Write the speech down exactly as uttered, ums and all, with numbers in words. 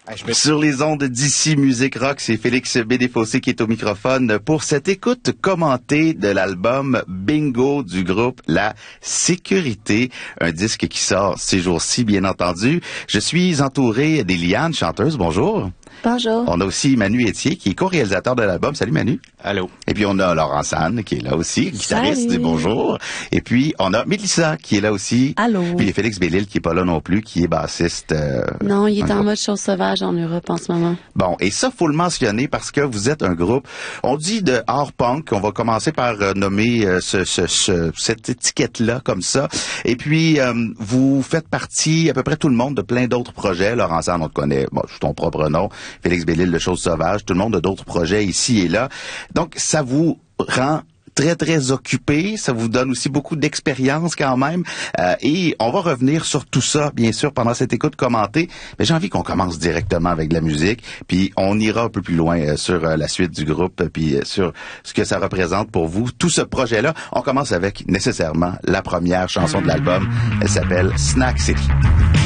Sur les ondes d'ici Musique Rock, c'est Félix Bédéfossé qui est au microphone pour cette écoute commentée de l'album Bingo du groupe La Sécurité, un disque qui sort ces jours-ci, bien entendu. Je suis entouré d'Éliane, chanteuse. Bonjour. Bonjour. On a aussi Manu Etier, qui est co-réalisateur de l'album. Salut Manu. Allô. Et puis on a Laurent Sanne, qui est là aussi, guitariste. Salut. Bonjour. Et puis on a Mélissa, qui est là aussi. Allô. Puis il y a Félix Bellil, qui est pas là non plus, qui est bassiste. Euh, non, il est en groupe. mode chose sauvage en Europe en ce moment. Bon, et ça, faut le mentionner parce que vous êtes un groupe, on dit de hard punk. On va commencer par euh, nommer euh, ce, ce, ce, cette étiquette-là comme ça. Et puis, euh, vous faites partie, à peu près tout le monde, de plein d'autres projets. Laurent Sanne, on te connaît, bon, c'est ton propre nom. Félix Bellil, de Choses sauvages. Tout le monde a d'autres projets ici et là. Donc, ça vous rend très, très occupé. Ça vous donne aussi beaucoup d'expérience quand même. Euh, et on va revenir sur tout ça, bien sûr, pendant cette écoute commentée. Mais j'ai envie qu'on commence directement avec de la musique. Puis on ira un peu plus loin euh, sur euh, la suite du groupe, puis euh, sur ce que ça représente pour vous. Tout ce projet-là, on commence avec nécessairement la première chanson de l'album. Elle s'appelle Snack City.